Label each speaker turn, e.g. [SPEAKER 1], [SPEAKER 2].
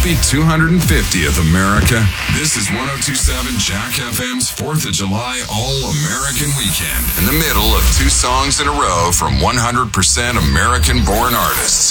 [SPEAKER 1] Happy 250th, America. This is 1027 Jack FM's 4th of July All-American Weekend. In the middle of 2 songs in a row from 100% American-born artists.